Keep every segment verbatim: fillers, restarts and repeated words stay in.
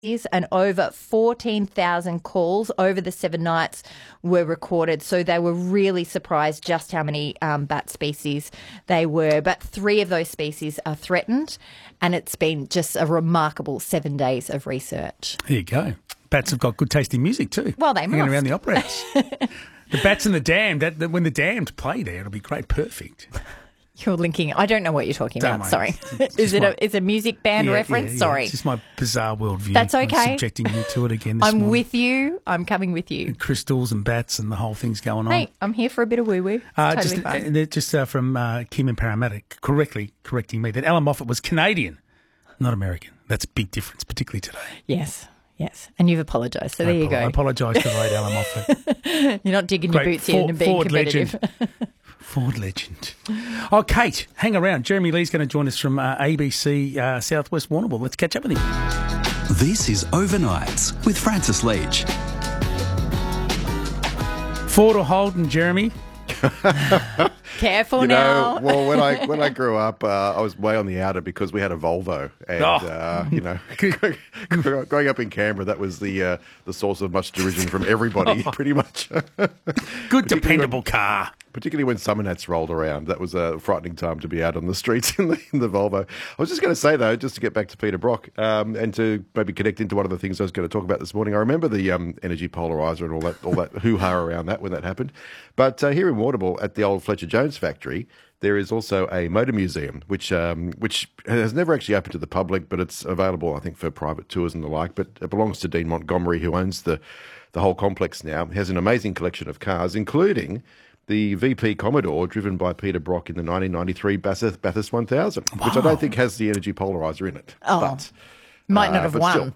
and over fourteen thousand calls over the seven nights were recorded. So they were really surprised just how many um, bat species they were. But three of those species are threatened, and it's been just a remarkable seven days of research. There you go. Bats have got good tasting music too. Well, they Hanging must. around the operas. The Bats and the Damned. That, that, when the Damned play there, it'll be great. Perfect. You're linking. I don't know what you're talking Don't about. mind. Sorry. It's Is just it my- a is a music band Yeah, reference? yeah, yeah. Sorry. It's just my bizarre worldview. That's I'm okay. subjecting you to it again this I'm morning. with you. I'm coming with you. Crystals and bats and the whole thing's going on. Hey, I'm here for a bit of woo woo. Uh, Totally just fine. uh, just uh, from uh, Kim and Parramatta correctly correcting me that Alan Moffat was Canadian, not American. That's a big difference, particularly today. Yes, yes. And you've apologised. So I there you apo- I go. apologise to the late Alan Moffat. You're not digging Great your boots for- in and being Ford competitive. legend. Ford legend. Oh, Kate, hang around. Jeremy Lee's going to join us from uh, A B C uh, Southwest Warrnambool. Let's catch up with him. This is Overnights with Francis Leach. Ford or Holden, Jeremy? Careful You now. know, well, when I when I grew up, uh, I was way on the outer because we had a Volvo, and Oh. uh, you know, growing up in Canberra, that was the uh, the source of much derision from everybody, pretty much. Good, dependable car. Particularly when summer nats rolled around, that was a frightening time to be out on the streets in the in the Volvo. I was just going to say though, just to get back to Peter Brock, um, and to maybe connect into one of the things I was going to talk about this morning. I remember the um, energy polarizer and all that all that hoo ha around that when that happened. But uh, here in Warrnambool, at the old Fletcher Jones factory, there is also a motor museum, which um, which has never actually opened to the public, but it's available, I think, for private tours and the like. But it belongs to Dean Montgomery, who owns the the whole complex now. He has an amazing collection of cars, including the V P Commodore, driven by Peter Brock in the nineteen ninety-three Bathurst, Bathurst one thousand, Wow. which I don't think has the energy polarizer in it. Oh. But, Might not uh, have but won.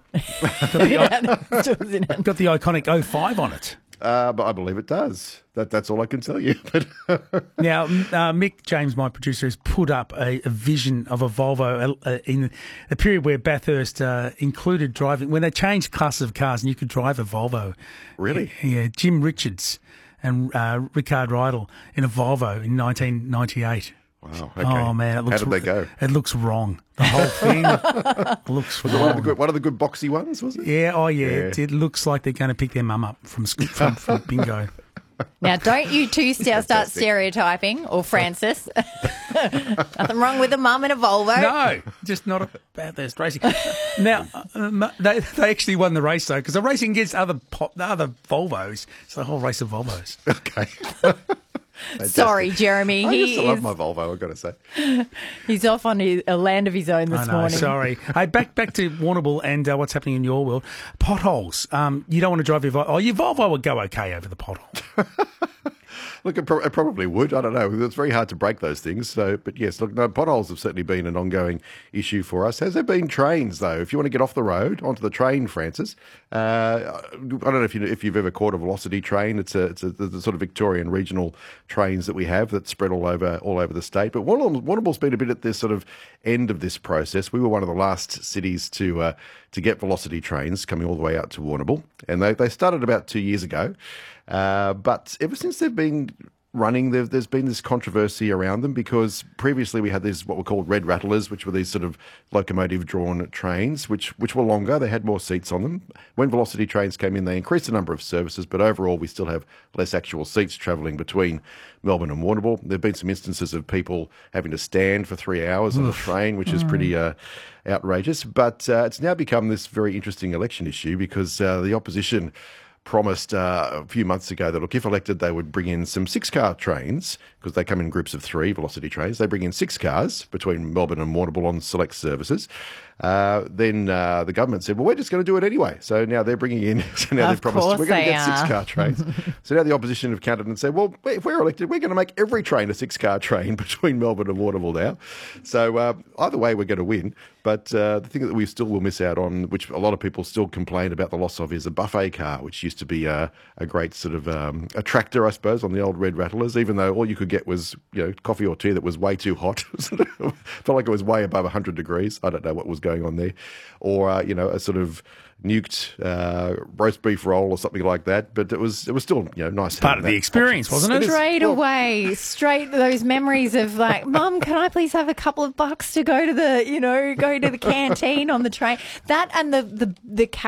Got the iconic oh five on it. Uh, but I believe it does. That That's all I can tell you. But Now, uh, Mick James, my producer, has put up a, a vision of a Volvo uh, in the period where Bathurst uh, included driving, when they changed classes of cars and you could drive a Volvo. Really? Yeah, Jim Richards and uh, Rickard Riedel in a Volvo in nineteen ninety-eight. Wow, okay. Oh, man. It looks, How did they go? It looks wrong. The whole thing looks Was wrong. it one of, the good, one of the good boxy ones, was it? Yeah, oh, yeah. Yeah. It, it looks like they're going to pick their mum up from, sc- from, from bingo. Now, don't you two st- start stereotyping, or Francis. Nothing wrong with a mum and a Volvo. No, just not a Bathurst racing. Now, uh, they, they actually won the race, though, because they're racing against other pop, other Volvos. It's the whole race of Volvos. Okay. Sorry, Jeremy. I he used to love is, my Volvo, I've got to say. he's off on his, a land of his own this I know, morning. sorry. Hey, back back to Warrnambool and uh, what's happening in your world. Potholes. Um, you don't want to drive your Volvo. Oh, your Volvo would go okay over the pothole. Look, it, pro- it probably would. I don't know. It's very hard to break those things. So, but yes, look, no, potholes have certainly been an ongoing issue for us. Has there been trains though? If you want to get off the road onto the train, Francis, uh, I don't know if you if you've ever caught a Velocity train. It's a it's a the sort of Victorian regional trains that we have that spread all over all over the state. But Warrnambool- Warrnambool's been a bit at this sort of end of this process. We were one of the last cities to uh, to get Velocity trains coming all the way out to Warrnambool, and they they started about two years ago. Uh, but ever since they've been running, there, there's been this controversy around them because previously we had these what were called red rattlers, which were these sort of locomotive-drawn trains, which which were longer. They had more seats on them. When Velocity trains came in, they increased the number of services, but overall we still have less actual seats travelling between Melbourne and Warrnambool. There have been some instances of people having to stand for three hours on the train, which is pretty uh, outrageous. But uh, it's now become this very interesting election issue because uh, the opposition promised uh, a few months ago that, look, if elected, they would bring in some six-car trains, because they come in groups of three, Velocity trains. They bring in six cars between Melbourne and Warrnambool on select services. Uh, then uh, the government said, well, we're just going to do it anyway. So now they're bringing in, so now Of they've promised course we're going to they get are. six-car trains. So now the opposition have counted and said, well, if we're elected, we're going to make every train a six-car train between Melbourne and Warrnambool now. So uh, either way, we're going to win. But uh, the thing that we still will miss out on, which a lot of people still complain about the loss of, is a buffet car, which used to be uh, a great sort of um, attractor, I suppose, on the old red rattlers, even though all you could get was, you know, coffee or tea that was way too hot. Felt like it was way above one hundred degrees. I don't know what was going going on there, or uh, you know, a sort of nuked uh, roast beef roll or something like that. But it was it was still you know nice. Part of the experience, wasn't it? Straight away, straight those memories of like, Mum, can I please have a couple of bucks to go to the you know go to the canteen on the train? That and the the the.